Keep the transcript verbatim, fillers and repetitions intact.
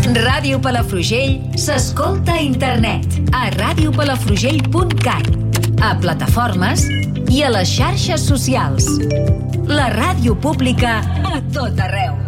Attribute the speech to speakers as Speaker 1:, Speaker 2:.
Speaker 1: Ràdio Palafrugell s'escolta a internet a ràdio palafrugell punt cat, a plataformes i a les xarxes socials. La ràdio pública a tot arreu.